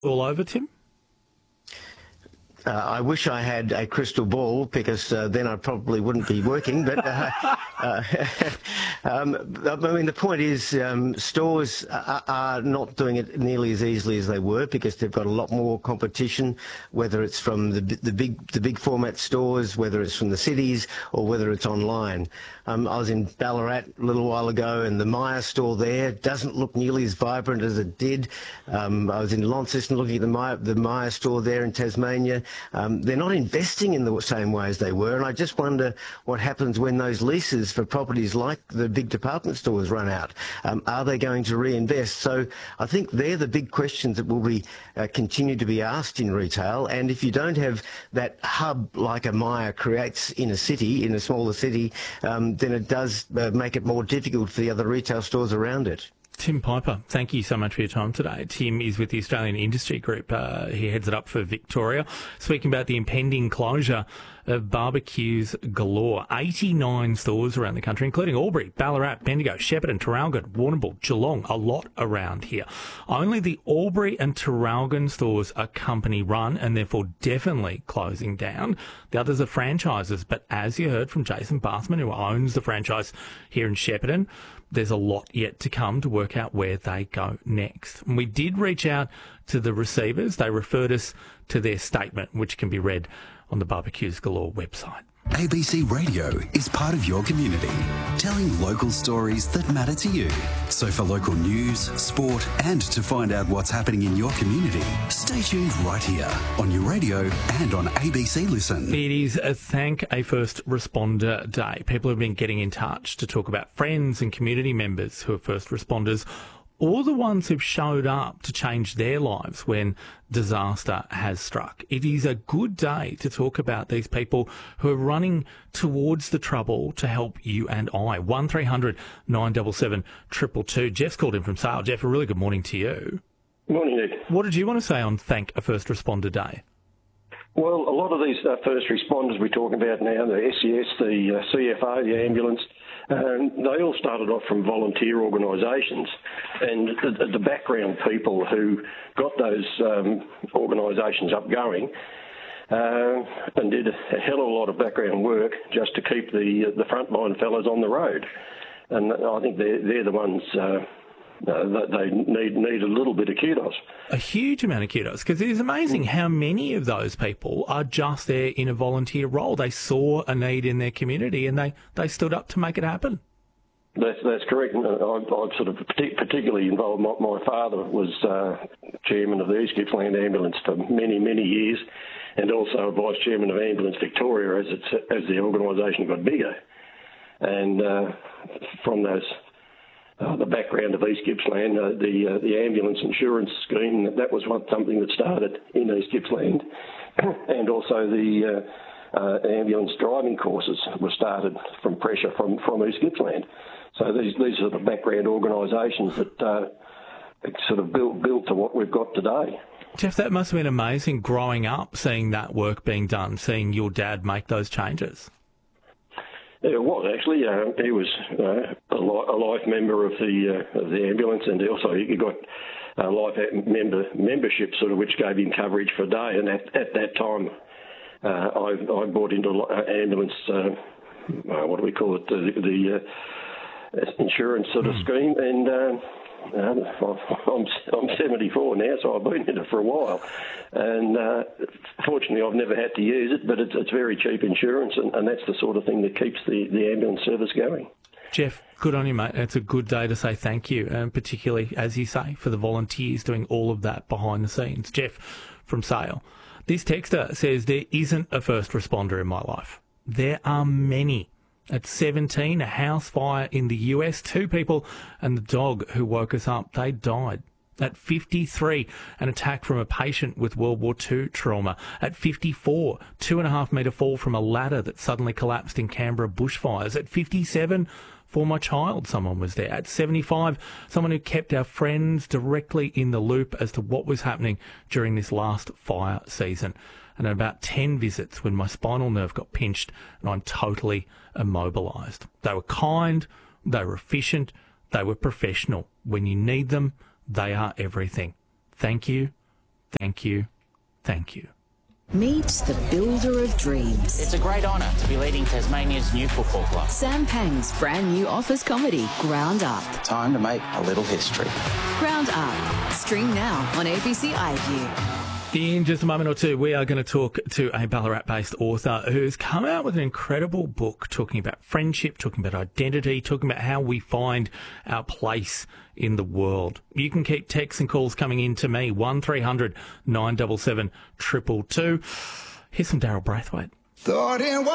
all over, Tim? I wish I had a crystal ball, because then I probably wouldn't be working. But I mean, the point is, stores are not doing it nearly as easily as they were, because they've got a lot more competition, whether it's from the big format stores, whether it's from the cities, or whether it's online. I was in Ballarat a little while ago, and the Myer store there doesn't look nearly as vibrant as it did. I was in Launceston looking at the Myer store there in Tasmania. They're not investing in the same way as they were, and I just wonder what happens when those leases for properties like the big department stores run out. Are they going to reinvest? So I think they're the big questions that will be continue to be asked in retail. And if you don't have that hub like a Myer creates in a city, in a smaller city, then it does make it more difficult for the other retail stores around it. Tim Piper, thank you so much for your time today. Tim is with the Australian Industry Group. He heads it up for Victoria, speaking about the impending closure of barbecues galore. 89 stores around the country, including Albury, Ballarat, Bendigo, Shepparton, Traralgon, Warrnambool, Geelong, a lot around here. Only the Albury and Traralgon stores are company run and therefore definitely closing down. The others are franchises, but as you heard from Jason Bathman, who owns the franchise here in Shepparton, there's a lot yet to come to work out where they go next. And we did reach out to the receivers. They referred us to their statement, which can be read on the Barbecues Galore website. ABC Radio is part of your community, telling local stories that matter to you. So for local news, sport, and to find out what's happening in your community, stay tuned right here on your radio and on ABC Listen. It is a Thank a First Responder Day. People have been getting in touch to talk about friends and community members who are first responders, or the ones who've showed up to change their lives when disaster has struck. It is a good day to talk about these people who are running towards the trouble to help you and I. 1300 977 222. Jeff's called in from Sale. Jeff, a really good morning to you. Good morning, Nick. What did you want to say on Thank a First Responder Day? Well, a lot of these first responders we're talking about now, the SES, the CFO, the ambulance, they all started off from volunteer organisations, and the background people who got those organisations up going and did a hell of a lot of background work just to keep the frontline fellas on the road. And I think they're the ones that they need a little bit of kudos. A huge amount of kudos, because it is amazing how many of those people are just there in a volunteer role. They saw a need in their community and they stood up to make it happen. That's correct. I'm sort of particularly involved. My father was chairman of the East Gippsland Ambulance for many, many years, and also a vice chairman of Ambulance Victoria as the organisation got bigger. And from those the background of East Gippsland, the ambulance insurance scheme, that was something that started in East Gippsland, and also the ambulance driving courses were started from pressure from East Gippsland. So these are the background organisations that sort of built to what we've got today. Jeff, that must have been amazing growing up, seeing that work being done, seeing your dad make those changes. It was actually. He was a life member of the ambulance, and also he got a life membership, sort of, which gave him coverage for a day. And at that time, I bought into ambulance. What do we call it? The insurance sort of scheme, and I'm 74 now, so I've been in it for a while. And fortunately, I've never had to use it, but it's very cheap insurance, and that's the sort of thing that keeps the ambulance service going. Jeff, good on you, mate. It's a good day to say thank you, and particularly, as you say, for the volunteers doing all of that behind the scenes. Jeff from Sale. This texter says, there isn't a first responder in my life. There are many. At 17, a house fire in the US, 2 people and the dog who woke us up, they died. At 53, an attack from a patient with World War II trauma. At 54, 2.5 metre fall from a ladder that suddenly collapsed in Canberra bushfires. At 57, for my child, someone was there. At 75, someone who kept our friends directly in the loop as to what was happening during this last fire season. And at about 10 visits when my spinal nerve got pinched and I'm totally immobilised. They were kind, they were efficient, they were professional. When you need them, they are everything. Thank you, Thank you. Thank you. Meet the builder of dreams. It's a great honour to be leading Tasmania's new football club. Sam Pang's brand new office comedy, Ground Up. Time to make a little history. Ground Up. Stream now on ABC iView. In just a moment or two, we are going to talk to a Ballarat-based author who's come out with an incredible book talking about friendship, talking about identity, talking about how we find our place in the world. You can keep texts and calls coming in to me, 1300 977 222. Here's some Daryl Braithwaite.